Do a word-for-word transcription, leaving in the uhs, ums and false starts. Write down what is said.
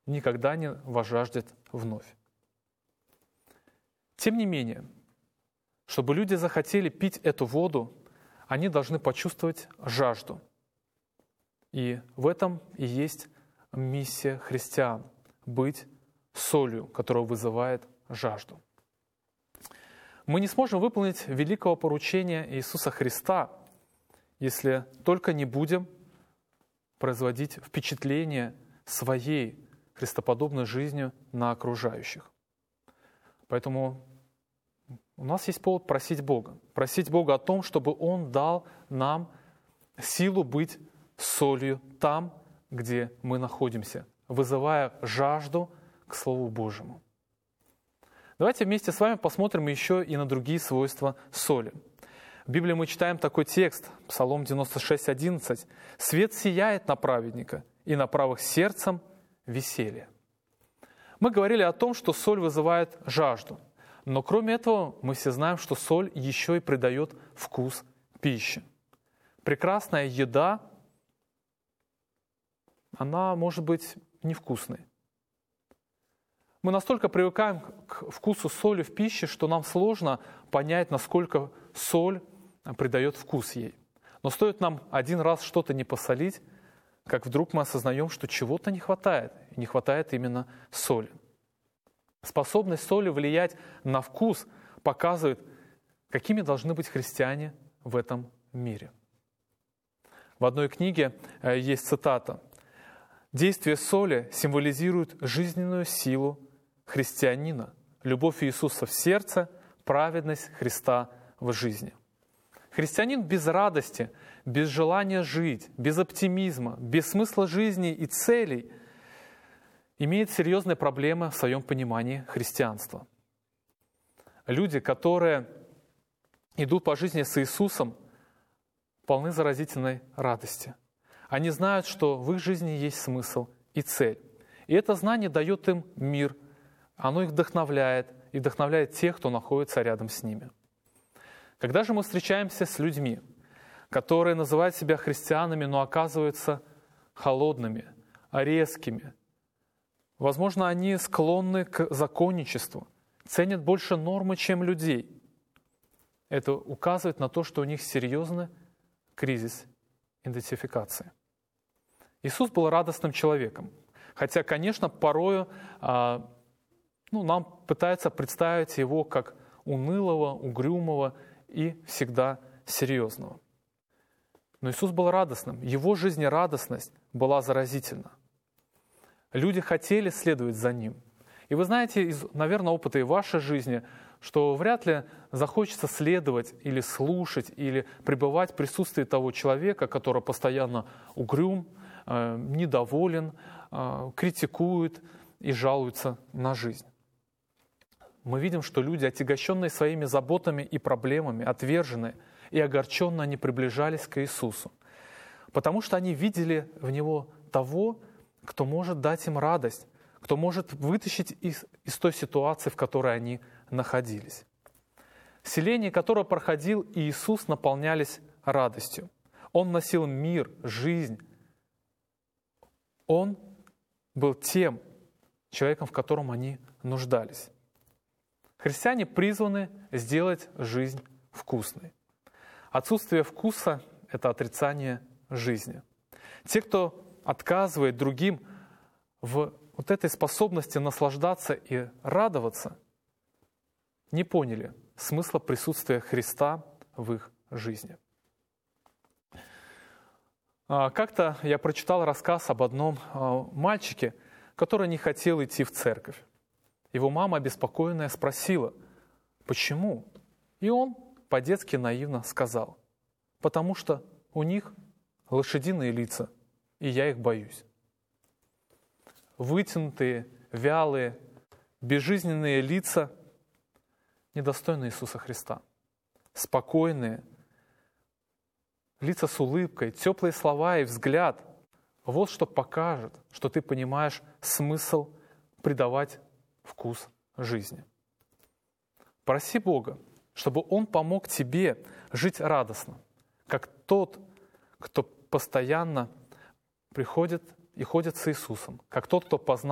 никогда не возжаждет вновь. Тем не менее, чтобы люди захотели пить эту воду, они должны почувствовать жажду. И в этом и есть миссия христиан – быть солью, которая вызывает жажду. Мы не сможем выполнить великого поручения Иисуса Христа, если только не будем производить впечатление своей христоподобной жизнью на окружающих. Поэтому у нас есть повод просить Бога. Просить Бога о том, чтобы Он дал нам силу быть солью там, где мы находимся, вызывая жажду к Слову Божьему. Давайте вместе с вами посмотрим еще и на другие свойства соли. В Библии мы читаем такой текст, Псалом девяносто шесть, одиннадцать. «Свет сияет на праведника, и на правых сердцем веселье». Мы говорили о том, что соль вызывает жажду. Но кроме этого, мы все знаем, что соль еще и придает вкус пищи. Прекрасная еда, она может быть невкусной. Мы настолько привыкаем к вкусу соли в пище, что нам сложно понять, насколько соль придает вкус ей. Но стоит нам один раз что-то не посолить, как вдруг мы осознаем, что чего-то не хватает. И не хватает именно соли. Способность соли влиять на вкус показывает, какими должны быть христиане в этом мире. В одной книге есть цитата: «Действие соли символизирует жизненную силу христианина, любовь Иисуса в сердце, праведность Христа в жизни». Христианин без радости, без желания жить, без оптимизма, без смысла жизни и целей имеет серьезные проблемы в своем понимании христианства. Люди, которые идут по жизни с Иисусом, полны заразительной радости. Они знают, что в их жизни есть смысл и цель. И это знание дает им мир. Оно их вдохновляет и вдохновляет тех, кто находится рядом с ними. Когда же мы встречаемся с людьми, которые называют себя христианами, но оказываются холодными, резкими, возможно, они склонны к законничеству, ценят больше нормы, чем людей, это указывает на то, что у них серьезный кризис идентификации. Иисус был радостным человеком, хотя, конечно, порою а, ну, нам пытаются представить его как унылого, угрюмого и всегда серьезного. Но Иисус был радостным, его жизнерадостность была заразительна. Люди хотели следовать за Ним. И вы знаете, из, наверное, опыта и вашей жизни, что вряд ли захочется следовать или слушать, или пребывать в присутствии того человека, который постоянно угрюм, э, недоволен, э, критикует и жалуется на жизнь. Мы видим, что люди, отягощенные своими заботами и проблемами, отверженные и огорченно, они приближались к Иисусу, потому что они видели в Него того, кто может дать им радость, кто может вытащить из, из той ситуации, в которой они находились. Селения, которое проходил Иисус, наполнялись радостью. Он носил мир, жизнь. Он был тем человеком, в котором они нуждались. Христиане призваны сделать жизнь вкусной. Отсутствие вкуса – это отрицание жизни. Те, кто отказывает другим в вот этой способности наслаждаться и радоваться, не поняли смысла присутствия Христа в их жизни. Как-то я прочитал рассказ об одном мальчике, который не хотел идти в церковь. Его мама, обеспокоенная, спросила, почему? И он по-детски наивно сказал, потому что у них лошадиные лица, и я их боюсь. Вытянутые, вялые, безжизненные лица недостойны Иисуса Христа. Спокойные, лица с улыбкой, теплые слова и взгляд. Вот что покажет, что ты понимаешь смысл придавать вкус жизни. Проси Бога, чтобы Он помог тебе жить радостно, как тот, кто постоянно приходит и ходит с Иисусом, как тот, кто познал